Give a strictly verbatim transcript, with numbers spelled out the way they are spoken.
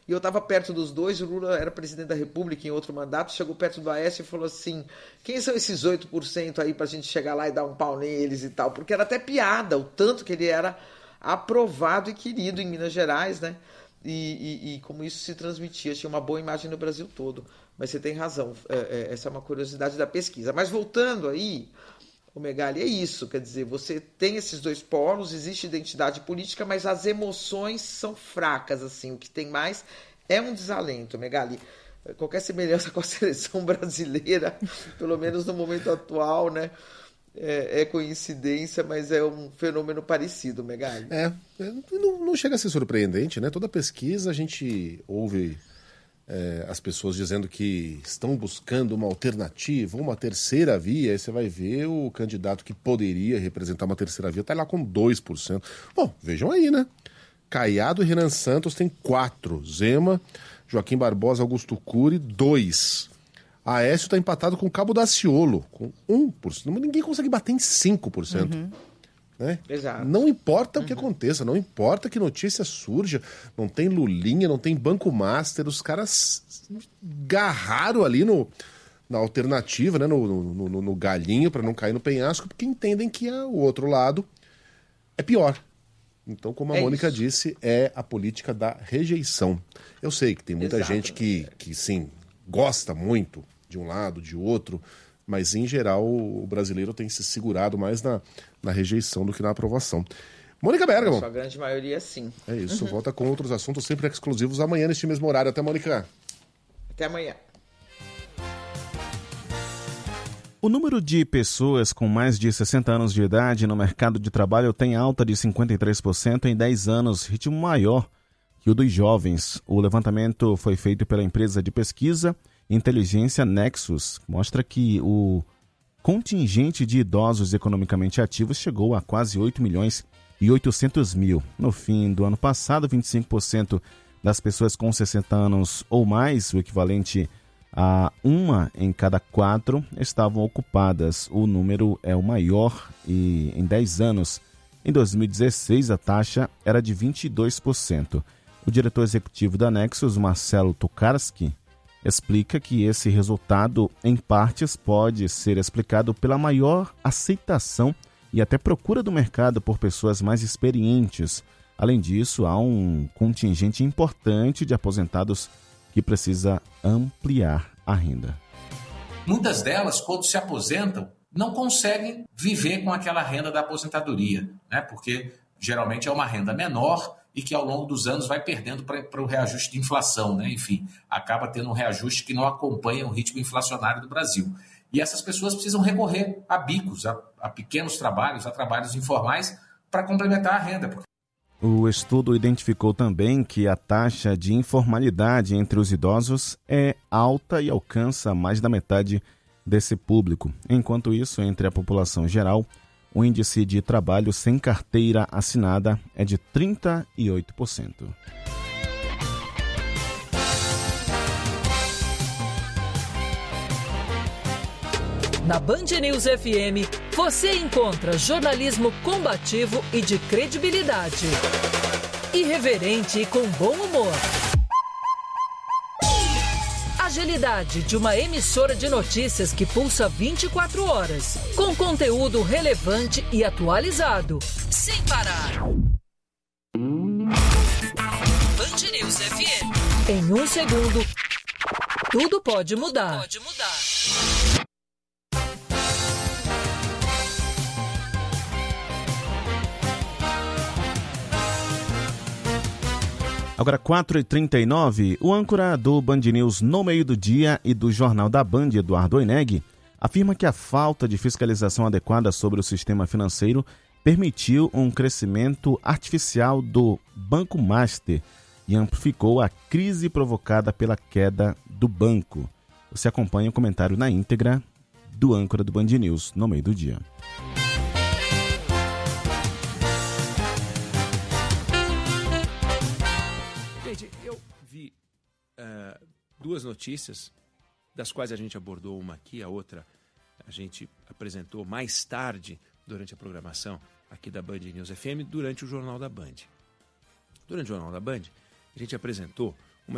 E eu estava perto dos dois, o Lula era presidente da República em outro mandato, chegou perto do Aécio e falou assim, quem são esses oito por cento aí pra gente chegar lá e dar um pau neles e tal? Porque era até piada, o tanto que ele era aprovado e querido em Minas Gerais, né? E, e, e como isso se transmitia, tinha uma boa imagem no Brasil todo. Mas você tem razão, é, é, essa é uma curiosidade da pesquisa. Mas voltando aí, o Megali, é isso, quer dizer, você tem esses dois polos, existe identidade política, mas as emoções são fracas, assim, o que tem mais é um desalento, Megali. Qualquer semelhança com a seleção brasileira, pelo menos no momento atual, né, é, é coincidência, mas é um fenômeno parecido, Megali. É, não, não chega a ser surpreendente, né? Toda pesquisa a gente ouve é, as pessoas dizendo que estão buscando uma alternativa, uma terceira via, aí você vai ver o candidato que poderia representar uma terceira via, tá lá com dois por cento. Bom, vejam aí, né? Caiado e Renan Santos tem quatro, Zema, Joaquim Barbosa, Augusto Cury, dois. Aécio está empatado com Cabo Daciolo, com um por cento. Ninguém consegue bater em cinco por cento. Uhum. Né? Exato. Não importa uhum. o que aconteça, não importa que notícia surja, não tem Lulinha, não tem Banco Master, os caras garraram ali no, na alternativa, né? no, no, no, no galinho, para não cair no penhasco, porque entendem que a, o outro lado é pior. Então, como a é Mônica isso. disse, é a política da rejeição. Eu sei que tem muita Exato. gente que, que, sim, gosta muito de um lado, de outro, mas, em geral, o brasileiro tem se segurado mais na, na rejeição do que na aprovação. Mônica Bergamo. A sua grande maioria, sim. É isso, uhum. volta com outros assuntos sempre exclusivos amanhã neste mesmo horário. Até, Mônica. Até amanhã. O número de pessoas com mais de sessenta anos de idade no mercado de trabalho tem alta de cinquenta e três por cento em dez anos, ritmo maior que o dos jovens. O levantamento foi feito pela empresa de pesquisa Inteligência Nexus. Mostra que o contingente de idosos economicamente ativos chegou a quase oito milhões e oitocentos mil. No fim do ano passado, vinte e cinco por cento das pessoas com sessenta anos ou mais, o equivalente a uma em cada quatro, estavam ocupadas. O número é o maior e em dez anos. Em dois mil e dezesseis, a taxa era de vinte e dois por cento. O diretor executivo da Nexus, Marcelo Tokarski, explica que esse resultado, em partes, pode ser explicado pela maior aceitação e até procura do mercado por pessoas mais experientes. Além disso, há um contingente importante de aposentados que precisa ampliar a renda. Muitas delas, quando se aposentam, não conseguem viver com aquela renda da aposentadoria, né? Porque geralmente é uma renda menor e que ao longo dos anos vai perdendo para o reajuste de inflação, né? Enfim, acaba tendo um reajuste que não acompanha o ritmo inflacionário do Brasil. E essas pessoas precisam recorrer a bicos, a, a pequenos trabalhos, a trabalhos informais para complementar a renda. O estudo identificou também que a taxa de informalidade entre os idosos é alta e alcança mais da metade desse público. Enquanto isso, entre a população geral, o índice de trabalho sem carteira assinada é de trinta e oito por cento. Na Band News F M, você encontra jornalismo combativo e de credibilidade. Irreverente e com bom humor. Agilidade de uma emissora de notícias que pulsa vinte e quatro horas, com conteúdo relevante e atualizado, sem parar. Band News F M. Em um segundo, tudo pode mudar. Pode mudar. Agora, quatro e trinta e nove, o âncora do Band News No Meio do Dia e do Jornal da Band, Eduardo Oineg, afirma que a falta de fiscalização adequada sobre o sistema financeiro permitiu um crescimento artificial do Banco Master e amplificou a crise provocada pela queda do banco. Você acompanha o comentário na íntegra do âncora do Band News No Meio do Dia. Uh, duas notícias, das quais a gente abordou uma aqui, a outra a gente apresentou mais tarde durante a programação aqui da Band News F M, durante o Jornal da Band. Durante o Jornal da Band, a gente apresentou